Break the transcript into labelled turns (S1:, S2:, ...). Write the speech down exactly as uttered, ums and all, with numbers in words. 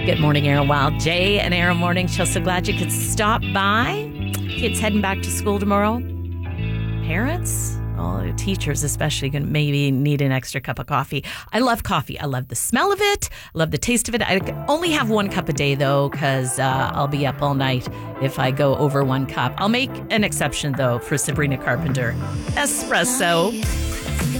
S1: Good morning, Aaron Wild. Jay and Aaron Morning Show. So glad you could stop by. Kids heading back to school tomorrow. Parents, oh, teachers especially, going to maybe need an extra cup of coffee. I love coffee. I love the smell of it. I love the taste of it. I only have one cup a day, though, because uh, I'll be up all night if I go over one cup. I'll make an exception, though, for Sabrina Carpenter. Espresso.